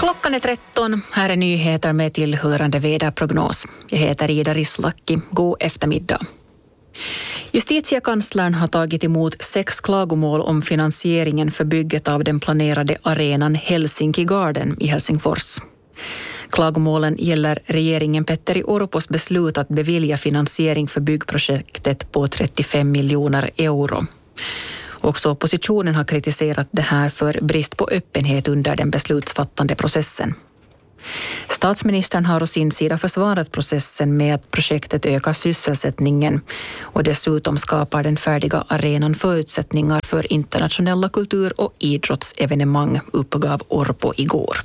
Klockan är 13. Här är nyheter med tillhörande väderprognos. Jag heter Ida Rislaki. God eftermiddag. Justitiekanslern har tagit emot 6 klagomål om finansieringen för bygget av den planerade arenan Helsinki Garden i Helsingfors. Klagomålen gäller regeringen Petteri Orpos beslut att bevilja finansiering för byggprojektet på 35 miljoner euro. Också oppositionen har kritiserat det här för brist på öppenhet under den beslutsfattande processen. Statsministern har å sin sida försvarat processen med att projektet ökar sysselsättningen och dessutom skapar den färdiga arenan förutsättningar för internationella kultur- och idrottsevenemang, uppgav Orpo igår.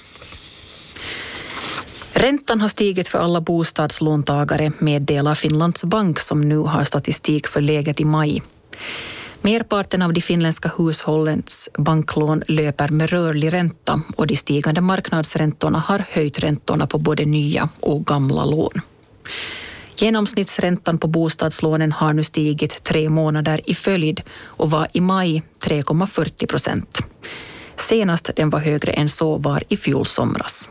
Räntan har stigit för alla bostadslåntagare, meddelar Finlands bank som nu har statistik för läget i maj. Merparten av de finländska hushållens banklån löper med rörlig ränta och de stigande marknadsräntorna har höjt räntorna på både nya och gamla lån. Genomsnittsräntan på bostadslånen har nu stigit 3 månader i följd och var i maj 3,40%. Senast den var högre än så var i fjol somras.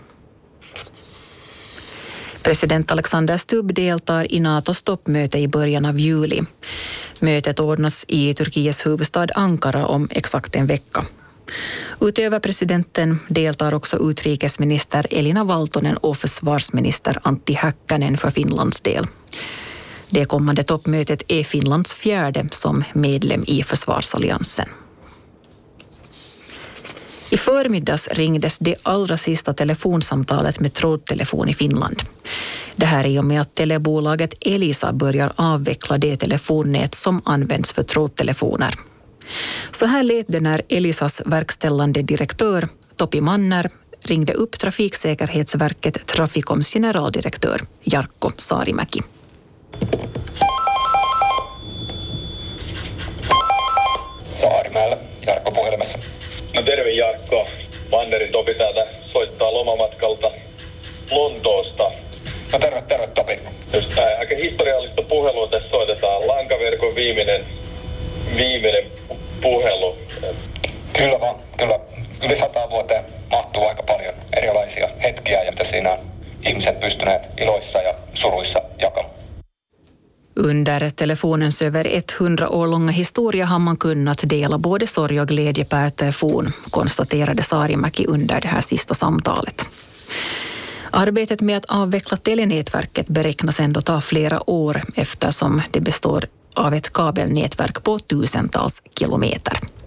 President Alexander Stubb deltar i NATOs toppmöte i början av juli. Mötet ordnas i Turkiets huvudstad Ankara om exakt en vecka. Utöver presidenten deltar också utrikesminister Elina Valtonen och försvarsminister Antti Häkkänen för Finlands del. Det kommande toppmötet är Finlands 4:e som medlem i försvarsalliansen. I förmiddags ringdes det allra sista telefonsamtalet med trådtelefon i Finland. Det här är i och med att telebolaget Elisa börjar avveckla det telefonnät som används för trådtelefoner. Så här lät det när Elisas verkställande direktör Topi Manner ringde upp Trafiksäkerhetsverket Traficoms generaldirektör Jarkko Saarimäki. Saarimäellä, Jarkko puhelimessa. No terve Jarkko, Mannerin Topi täältä soittaa lomamatkalta Lontoosta. No terve Topi. Just aika historiallista puhelua tässä soitetaan, lankaverkon viimeinen puhelu. Kyllä vaan, kyllä. Yli 100 vuoteen mahtuu aika paljon erilaisia hetkiä ja mitä siinä on ihmiset pystyneet iloissa ja suruissa jakamaan. Under telefonens över 100 år långa historia har man kunnat dela både sorg och glädje per telefon, konstaterade Saarimäki under det här sista samtalet. Arbetet med att avveckla telenätverket beräknas ändå ta flera år eftersom det består av ett kabelnätverk på tusentals kilometer.